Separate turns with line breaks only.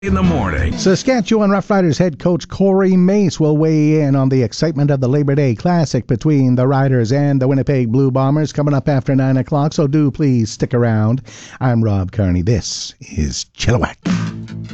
in the morning.
Saskatchewan Roughriders head coach Corey Mace will weigh in on the excitement of the Labor Day Classic between the Riders and the Winnipeg Blue Bombers coming up after 9 o'clock, so do please stick around. I'm Rob Carney. This is Chilliwack.